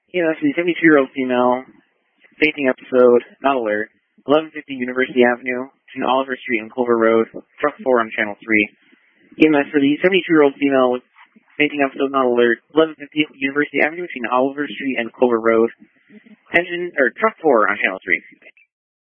Yeah, that's the 72-year-old female, fainting episode, not alert, 1150 University Avenue, between Oliver Street and Culver Road, truck 4 on Channel 3. EMS for the 72-year-old female with fainting episode, not alert, 1150 University Avenue, between Oliver Street and Culver Road, truck 4 on Channel 3, excuse me.